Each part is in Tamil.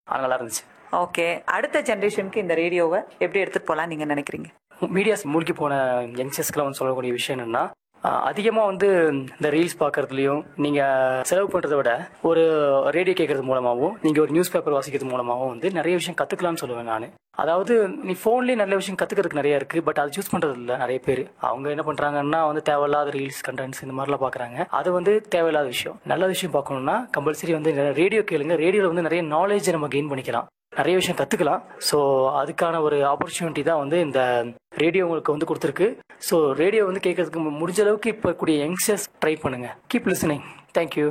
அது நல்லா இருந்துச்சு. ஓகே, அடுத்த ஜெனரேஷனுக்கு இந்த ரேடியோவை எப்படி எடுத்துட்டு போலாம் நீங்க நினைக்கிறீங்க? மீடியாஸ் மூழ்கி போன யங்ஸ்டர்ஸ்க்குலாம் வந்து சொல்லக்கூடிய விஷயம் என்னன்னா, அதிகமாக வந்து இந்த ரீல்ஸ் பார்க்கறதுலையும் நீங்கள் செலவு பண்ணுறதை விட ஒரு ரேடியோ கேட்கறது மூலமாகவும் நீங்கள் ஒரு நியூஸ் பேப்பர் வாசிக்கிறது மூலமாகவும் வந்து நிறைய விஷயம் கற்றுக்கலாம்னு சொல்லுவேன் நான். அதாவது நீ ஃபோன்லேயே நல்ல விஷயம் கற்றுக்கிறதுக்கு நிறைய இருக்குது, பட் அதை சூஸ் பண்ணுறது இல்லை நிறைய பேர். அவங்க என்ன பண்ணுறாங்கன்னா வந்து தேவையில்லாத ரீல்ஸ் கண்டென்ட்ஸ் இந்த மாதிரிலாம் பார்க்குறாங்க. அது வந்து தேவையில்லாத விஷயம். நல்ல விஷயம் பார்க்கணுன்னா கம்பல்சரி வந்து ரேடியோ கேளுங்க. ரேடியோவில் வந்து நிறைய நாலேஜ் நம்ம கெயின் பண்ணிக்கலாம், நிறைய விஷயம் கற்றுக்கலாம். ஸோ அதுக்கான ஒரு ஆப்பர்ச்சுனிட்டி தான் வந்து இந்த ரேடியோ உங்களுக்கு வந்து கொடுத்துருக்கு. ஸோ ரேடியோ வந்து கேட்கறதுக்கு முடிஞ்ச அளவுக்கு இப்போ கூடிய யங்ஸ்டர்ஸ் ட்ரை பண்ணுங்க. Keep listening. தேங்க்யூ.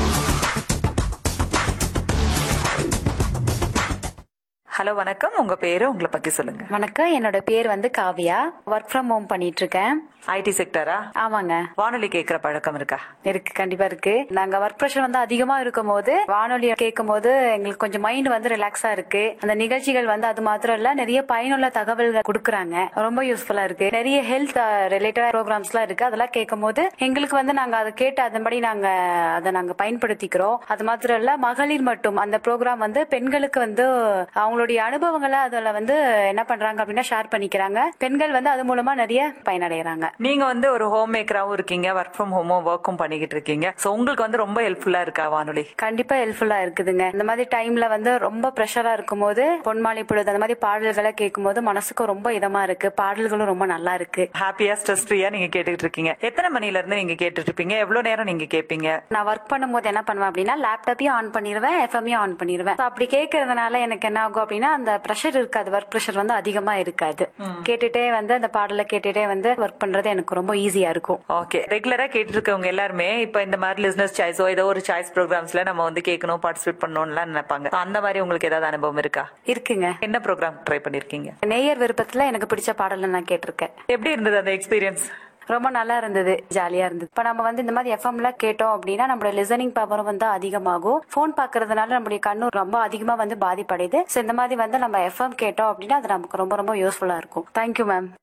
ஹலோ, வணக்கம். உங்க பேரு, உங்களை பத்தி சொல்லுங்க. வணக்கம், என்னோட பேர் வந்து காவியா. ஒர்க் ஃப்ரம் ஹோம் பண்ணிட்டு இருக்கேன். ஐடி செக்டரா? ஆமாங்க. வானொலி கேட்கிற பழக்கம் இருக்கா? இருக்கு, கண்டிப்பா இருக்கு. நாங்க ஒர்க் ப்ரெஷர் வந்து அதிகமா இருக்கும் போது வானொலி கேட்கும் போது எங்களுக்கு கொஞ்சம் மைண்ட் வந்து ரிலாக்ஸா இருக்கு. அந்த நிகழ்ச்சிகள் வந்து அது மாத்திரம் இல்ல, நிறைய பயனுள்ள தகவல்கள் கொடுக்கறாங்க, ரொம்ப யூஸ்ஃபுல்லா இருக்கு. நிறைய ஹெல்த் ரிலேட்டட் ப்ரோக்ராம்ஸ் எல்லாம் இருக்கு. அதெல்லாம் கேட்கும் போது எங்களுக்கு வந்து நாங்க அதை கேட்டு அதன்படி நாங்க பயன்படுத்திக்கிறோம். அது மாத்திரம் இல்ல, மகளிர் மட்டும் அந்த ப்ரோக்ராம் வந்து பெண்களுக்கு வந்து அவங்களுடைய அனுபவங்களை அதுல வந்து என்ன பண்றாங்க அப்படின்னா ஷேர் பண்ணிக்கிறாங்க. பெண்கள் வந்து அது மூலமா நிறைய பயனடைறாங்க. நீங்க வந்து ஒரு ஹோம் மேக்கராவும் இருக்கீங்க, ஒர்க் ஃப்ரம் ஹோமும் ஒர்க்கும் பண்ணிக்கிட்டு இருக்கீங்க. சோ உங்களுக்கு வந்து ரொம்ப ஹெல்ப்ஃபுல்லா இருக்கா வானொலி? கண்டிப்பா ஹெல்ப்ஃபுல்லா இருக்குதுங்க. இந்த மாதிரி டைம்ல வந்து ரொம்ப பிரஷரா இருக்கும் போது பொன்மாலை பொழுது அந்த மாதிரி பாடல்களை கேட்கும் போது மனசுக்கு ரொம்ப இதமா இருக்கு. பாடல்களும் ரொம்ப நல்லா இருக்கு. ஹாப்பியா ஸ்ட்ரெஸ் ஃப்ரீயா நீங்க கேட்டுட்டு இருக்கீங்க. எத்தனை மணில இருந்து நீங்க கேட்டுட்டு இருப்பீங்க? எவ்வளவு நேரம் நீங்க கேட்பீங்க? நான் ஒர்க் பண்ணும்போது என்ன பண்ணுவேன் அப்படின்னா லேப்டாப்பையும் ஆன் பண்ணிடுவேன், எஃப்எம்மையும் ஆன் பண்ணிடுவேன். அப்படி கேட்கறதுனால எனக்கு என்ன ஆகும் அப்படின்னா அந்த பிரஷர் இருக்காது, ஒர்க் பிரஷர் வந்து அதிகமா இருக்காது. கேட்டுட்டே வந்து அந்த பாடலை கேட்டுட்டே வந்து ஒர்க் பண்றது எனக்கு ரொம்ப ஈஸியா இருக்கும். ஓகே, ரெகுலரா கேட்டு இருக்கவங்க எல்லாருமே இப்ப இந்த மாதிரி லிஸ்னஸ் சாய்ஸோ ஏதோ ஒரு சாய்ஸ் ப்ரோக்ராம்ஸ்ல நம்ம வந்து கேட்கணும், பார்ட்டிசிபேட் பண்ணணும்லாம் நினைப்பாங்க. அந்த மாதிரி உங்களுக்கு ஏதாவது அனுபவம் இருக்கா? இருக்குங்க. என்ன ப்ரோக்ராம் ட்ரை பண்ணிருக்கீங்க? நேயர் விருப்பத்துல எனக்கு பிடிச்ச பாடலை நான் கேட்டிருக்கேன். எப்படி இருந்தது அந்த எக்ஸ்பீரியன்ஸ்? ரொம்ப நல்லா இருந்தது, ஜாலியா இருந்தது. இப்ப நம்ம வந்து இந்த மாதிரி எஃப்எம்ல கேட்டோம் அப்படின்னா நம்மளோட லிசனிங் பவரும் வந்து அதிகமாகும். போன் பாக்குறதுனால நம்மளுடைய கண்ணு ரொம்ப அதிகமா வந்து பாதிப்படையுது. சோ இந்த மாதிரி வந்து நம்ம எஃப்எம் கேட்டோம் அப்படின்னா அது நமக்கு ரொம்ப ரொம்ப யூஸ்ஃபுல்லா இருக்கும். Thank you ma'am.